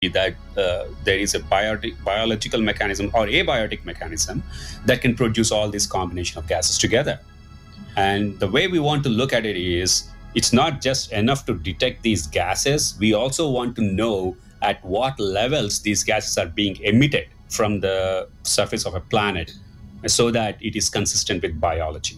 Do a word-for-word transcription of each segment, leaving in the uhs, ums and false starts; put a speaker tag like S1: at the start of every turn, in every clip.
S1: that uh, there is a biotic, biological mechanism or abiotic mechanism that can produce all this combination of gases together. And the way we want to look at it is, it's not just enough to detect these gases. We also want to know at what levels these gases are being emitted from the surface of a planet so that it is consistent with biology.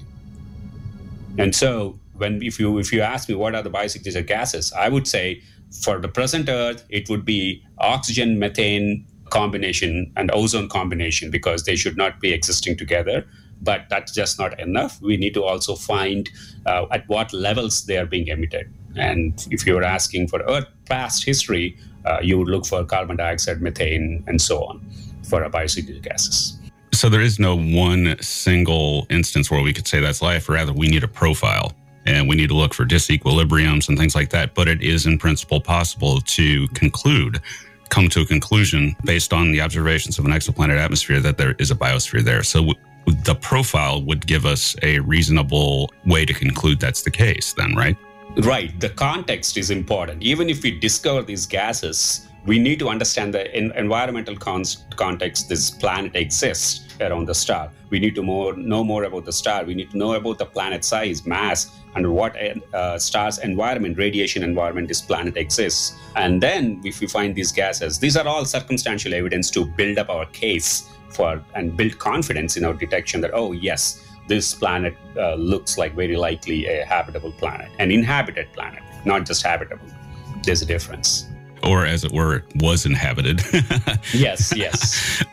S1: And so when if you if you ask me what are the biosignature gases, I would say for the present Earth, it would be oxygen, methane combination and ozone combination, because they should not be existing together. But that's just not enough. We need to also find uh, at what levels they are being emitted. And if you're asking for Earth past history, uh, you would look for carbon dioxide, methane, and so on for our biosignature gases.
S2: So there is no one single instance where we could say that's life. Rather, we need a profile. And we need to look for disequilibriums and things like that. But it is in principle possible to conclude, come to a conclusion based on the observations of an exoplanet atmosphere that there is a biosphere there. So w- the profile would give us a reasonable way to conclude that's the case then, right?
S1: Right. The context is important. Even if we discover these gases, we need to understand the in- environmental con- context this planet exists around the star. We need to more, know more about the star. We need to know about the planet size, mass, and what uh, star's environment, radiation environment this planet exists. And then if we find these gases, these are all circumstantial evidence to build up our case for and build confidence in our detection that, oh, yes, this planet uh, looks like very likely a habitable planet, an inhabited planet, not just habitable. There's a difference.
S2: Or as it were, was inhabited.
S1: Yes, yes.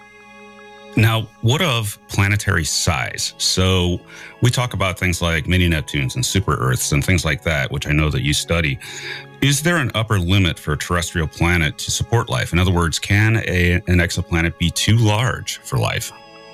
S2: Now, what of planetary size? So we talk about things like mini Neptunes and super Earths and things like that, which I know that you study. Is there an upper limit for a terrestrial planet to support life? In other words, can a, an exoplanet be too large for life?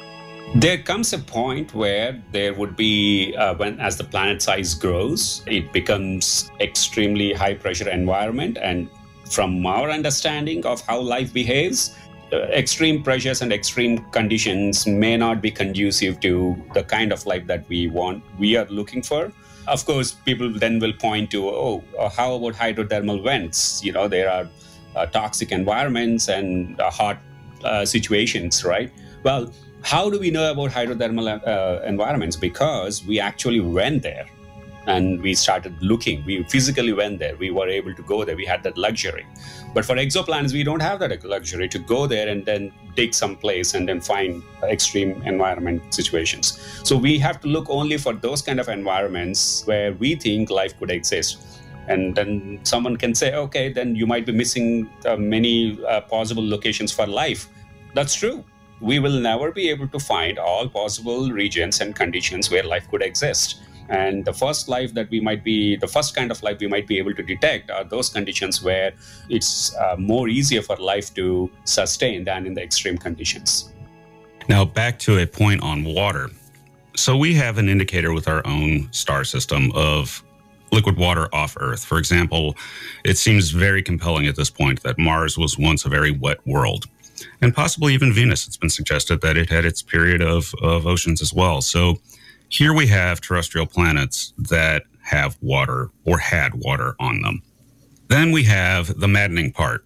S1: There comes a point where there would be, uh, when as the planet size grows, it becomes extremely high pressure environment. And from our understanding of how life behaves, uh, extreme pressures and extreme conditions may not be conducive to the kind of life that we want, we are looking for. Of course, people then will point to, oh, uh, how about hydrothermal vents? You know, there are uh, toxic environments and uh, hot uh, situations, right? Well, how do we know about hydrothermal uh, environments? Because we actually went there and we started looking. We physically went there. We were able to go there. We had that luxury. But for exoplanets, we don't have that luxury to go there and then dig someplace and then find extreme environment situations. So we have to look only for those kind of environments where we think life could exist. And then someone can say, okay, then you might be missing uh, many uh, possible locations for life. That's true. We will never be able to find all possible regions and conditions where life could exist. And the first life that we might be, the first kind of life we might be able to detect are those conditions where it's uh, more easier for life to sustain than in the extreme conditions.
S2: Now, back to a point on water. So we have an indicator with our own star system of liquid water off Earth. For example, it seems very compelling at this point that Mars was once a very wet world. And possibly even Venus. It's been suggested that it had its period of, of oceans as well. So here we have terrestrial planets that have water or had water on them. Then we have the maddening part.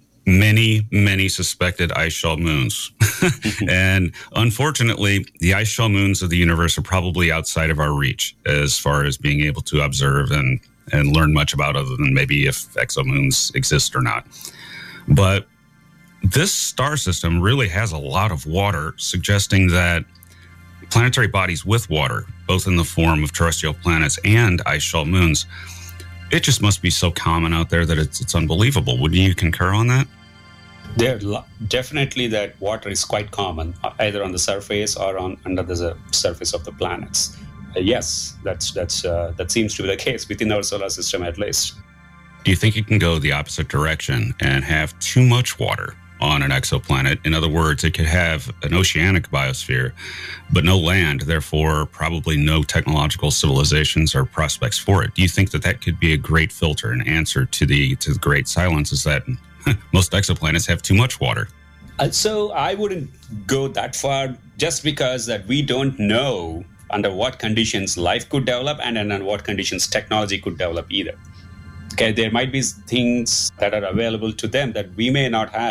S2: Many, many suspected ice shell moons. And unfortunately, the ice shell moons of the universe are probably outside of our reach as far as being able to observe and, and learn much about, other than maybe if exomoons exist or not. But this star system really has a lot of water, suggesting that planetary bodies with water, both in the form of terrestrial planets and ice shell moons, it just must be so common out there that it's, it's unbelievable. Wouldn't you concur on that?
S1: There definitely that water is quite common, either on the surface or on under the surface of the planets. Uh, yes, that's that's uh, that seems to be the case within our solar system, at least.
S2: Do you think it can go the opposite direction and have too much water on an exoplanet? In other words, it could have an oceanic biosphere, but no land, therefore probably no technological civilizations or prospects for it. Do you think that that could be a great filter, an answer to the to the great silence, is that most exoplanets have too much water?
S1: Uh, so I wouldn't go that far, just because that we don't know under what conditions life could develop and under what conditions technology could develop either. Okay, there might be things that are available to them that we may not have.